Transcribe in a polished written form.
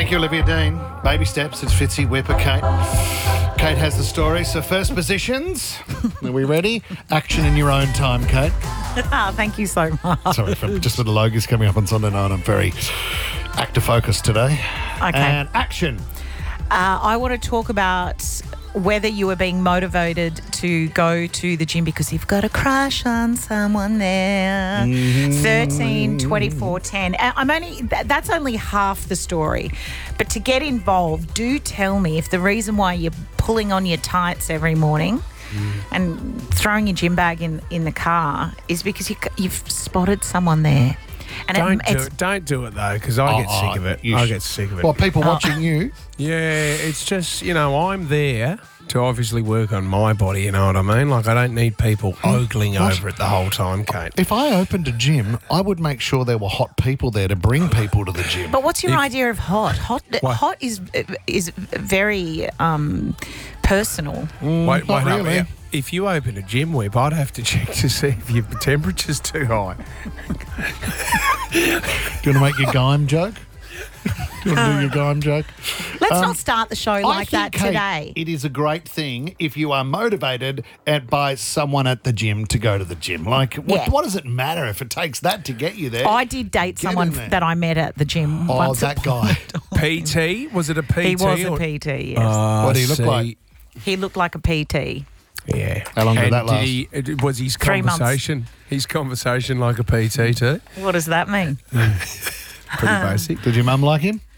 Thank you, Olivia Dean. Baby steps. It's Fitzy, Whipper, Kate. Kate has the story. So first positions. Are we ready? Action in your own time, Kate. Thank you so much. Sorry, just with the logos coming up on Sunday night, I'm very actor focused today. Okay. And action. I want to talk about whether you are being motivated to go to the gym because you've got a crush on someone there. 13, 24, 10. That's only half the story. But to get involved, do tell me if the reason why you're pulling on your tights every morning and throwing your gym bag in the car is because you've spotted someone there. And Don't do it though, because I get sick of it. I get sick of it. Well, people watching you. Yeah, it's just, I'm there to obviously work on my body, you know what I mean? Like, I don't need people ogling over it the whole time, Kate. If I opened a gym, I would make sure there were hot people there to bring people to the gym. But what's your idea of hot? Hot is very personal. Wait not up. really. If you open a gym, Whip, I'd have to check to see if your temperature's too high. Do you want to make your Gime joke? Do you want to do your Gime joke? Let's not start the show like that Kate, today. It is a great thing if you are motivated by someone at the gym to go to the gym. Like, what does it matter if it takes that to get you there? I did date someone that I met at the gym once. That guy. PT? Was it a PT? He was a PT, yes. What did he look like? He looked like a PT. Yeah. How long did that last? Was his 3 months. His conversation like a PT too? What does that mean? Pretty basic. Did your mum like him?